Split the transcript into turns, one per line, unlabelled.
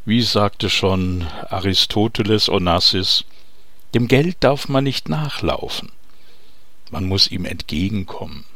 Wie sagte schon Aristoteles Onassis, dem Geld darf man nicht nachlaufen, man muss ihm entgegenkommen.